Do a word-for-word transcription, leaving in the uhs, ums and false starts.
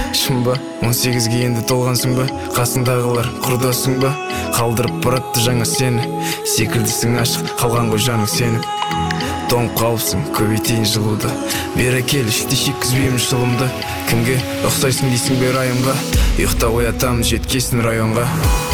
Шын ба, он сегізге енді толғансың ба? Қасыңдағылар құрдасың ба? Қалдырып баратты жаңа сені, секілдісің ашық, қалған ғой жаның сеніп. Тоңып қалыпсың, көбейтейін жылуды, бері кел, іште шеккізбеймін шылымды. Кімге ұқсайсың дейсің бер районға, ұйықтап оятамын жеткесін районға.